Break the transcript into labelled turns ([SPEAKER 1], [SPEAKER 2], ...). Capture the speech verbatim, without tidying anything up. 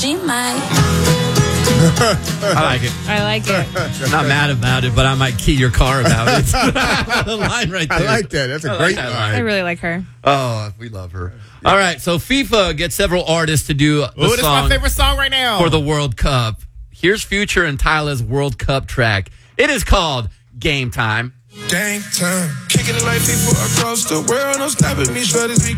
[SPEAKER 1] she might.
[SPEAKER 2] I like it.
[SPEAKER 3] I like it.
[SPEAKER 2] I'm not mad about it, but I might key your car about it. The line right there.
[SPEAKER 4] I like that. That's a
[SPEAKER 2] I
[SPEAKER 4] great
[SPEAKER 2] like that
[SPEAKER 4] line.
[SPEAKER 3] I really like her.
[SPEAKER 2] Oh, we love her. All right, so FIFA gets several artists to do the
[SPEAKER 5] Ooh, this is my
[SPEAKER 2] song
[SPEAKER 5] favorite song right now.
[SPEAKER 2] for the World Cup. Here's Future and Tyla's World Cup track. It is called Game Time.
[SPEAKER 6] Gang time. Kicking it like people across the world. No stopping me, short as we